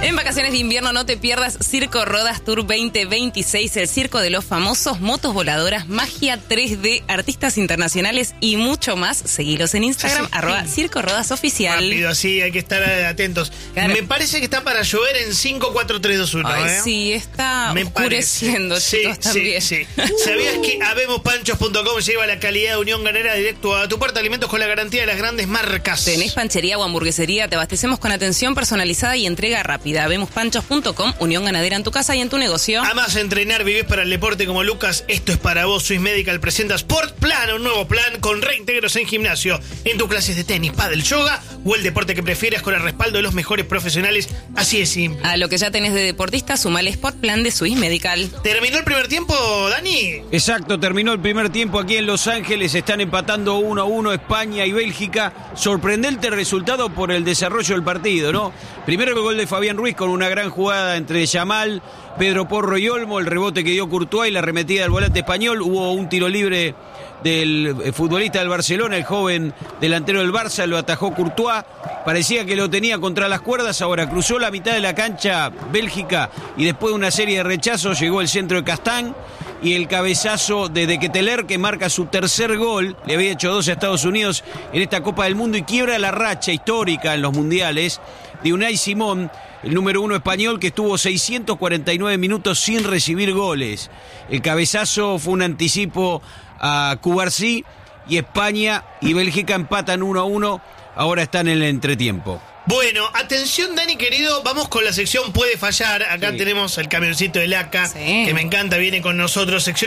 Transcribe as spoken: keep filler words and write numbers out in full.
En vacaciones de invierno no te pierdas Circo Rodas Tour veinte veintiséis, el circo de los famosos, motos voladoras, magia tres D, artistas internacionales y mucho más. Seguilos en Instagram, sí, sí. arroba Circo Rodas Oficial. Rápido, así, hay que estar atentos. Claro. Me parece que está para llover en cinco, cuatro, tres, dos, uno. Ay, ¿eh? sí, está Me oscureciendo, parece. chicos, sí, también. Sí, sí. ¿Sabías que habemos panchos punto com lleva la calidad de Unión Ganadera directo a tu puerta? Alimentos con la garantía de las grandes marcas. ¿Tenés panchería o hamburguesería? Te abastecemos con atención personalizada y entrega rápida. habemos panchos punto com, Unión Ganadera en tu casa y en tu negocio. Además, entrenar, vivís para el deporte como Lucas. Esto es para vos. Swiss Medical presenta Sport Plan, un nuevo plan con reintegros en gimnasio, en tus clases de tenis, pádel, yoga o el deporte que prefieras con el respaldo de los mejores profesionales. Así es simple. A lo que ya tenés de deportista, sumale Sport Plan de Swiss Medical. ¿Terminó el primer tiempo, Dani? Exacto, terminó el primer tiempo aquí en Los Ángeles. Están empatando uno a uno España y Bélgica. Sorprendente resultado por el desarrollo del partido, ¿no? Primero el gol de Fabián Ruiz con una gran jugada entre Yamal, Pedro Porro y Olmo, el rebote que dio Courtois y la arremetida del volante español. Hubo un tiro libre del futbolista del Barcelona, el joven delantero del Barça, lo atajó Courtois. Parecía que lo tenía contra las cuerdas, ahora cruzó la mitad de la cancha Bélgica y después de una serie de rechazos llegó el centro de Castán y el cabezazo de De Ketelaere, que marca su tercer gol. Le había hecho dos a Estados Unidos en esta Copa del Mundo y quiebra la racha histórica en los mundiales de Unai Simón, el número uno español, que estuvo seiscientos cuarenta y nueve minutos sin recibir goles. El cabezazo fue un anticipo a Cubarsí y España y Bélgica empatan uno a uno. Ahora están en el entretiempo. Bueno, atención, Dani querido, vamos con la sección Puede Fallar. Acá sí. tenemos el camioncito del A C A, sí. que me encanta, viene con nosotros. Sección